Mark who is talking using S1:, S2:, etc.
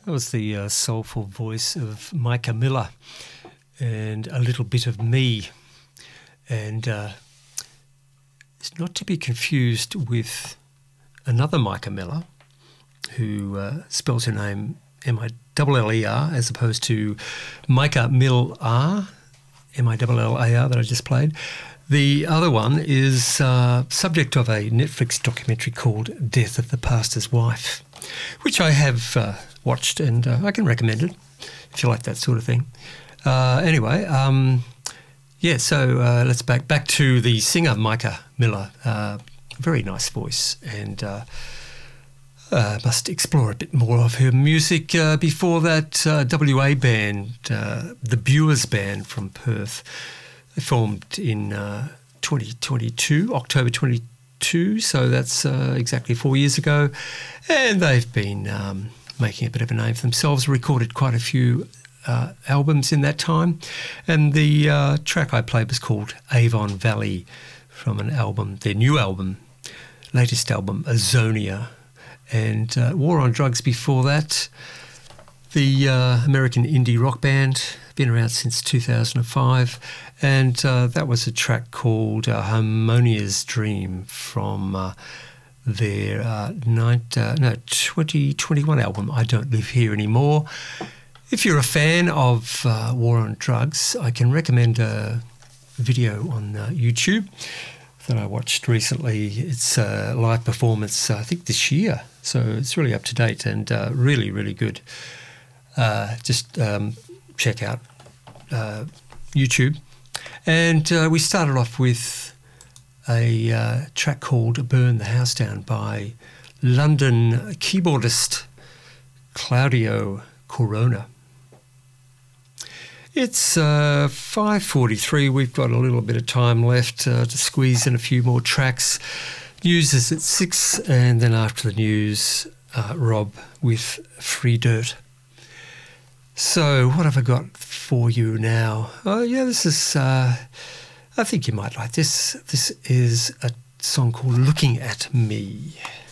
S1: That was the soulful voice of Micah Miller and A Little Bit of Me. And it's not to be confused with another Micah Miller who spells her name M-I-L-L-E-R as opposed to Micah Mill-R, M-I-L-L-A-R that I just played. The other one is subject of a Netflix documentary called Death of the Pastor's Wife, which I have watched and I can recommend it if you like that sort of thing. So let's back to the singer Micah Miller. Very nice voice, and must explore a bit more of her music. Before that, WA band, the Bewers Band from Perth. They formed in 2022, October 22, so that's exactly 4 years ago. And they've been making a bit of a name for themselves, recorded quite a few albums in that time. And the track I played was called Avon Valley from an album, their new album, latest album, Azonia. And War on Drugs before that. The American indie rock band, been around since 2005, and that was a track called Harmonia's Dream from their 2021 album, I Don't Live Here Anymore. If you're a fan of War on Drugs, I can recommend a video on YouTube that I watched recently. It's a live performance, I think this year, so it's really up to date and really, really good. Just check out YouTube. And we started off with a track called Burn the House Down by London keyboardist Claudio Corona. It's 5:43. We've got a little bit of time left to squeeze in a few more tracks. News is at 6, and then after the news, Rob with Free Dirt. So what have I got for you now? Oh, yeah, this is, I think you might like this. This is a song called Looking at Me.